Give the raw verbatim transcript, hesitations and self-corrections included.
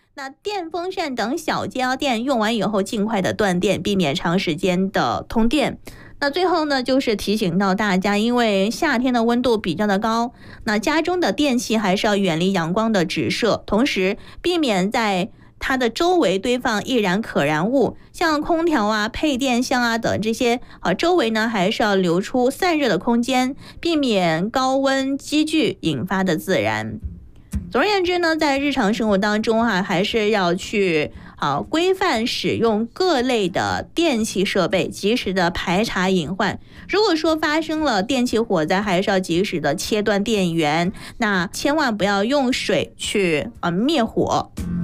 那电风扇等小家电用完以后，尽快的断电，避免长时间的通电。那最后呢，就是提醒到大家，因为夏天的温度比较的高，那家中的电器还是要远离阳光的直射，同时避免在它的周围堆放易燃可燃物，像空调啊、配电箱啊等这些啊，周围呢还是要留出散热的空间，避免高温积聚引发的自燃。总而言之呢，在日常生活当中哈、啊，还是要去啊规范使用各类的电器设备，及时的排查隐患。如果说发生了电器火灾，还是要及时的切断电源，那千万不要用水去啊灭火。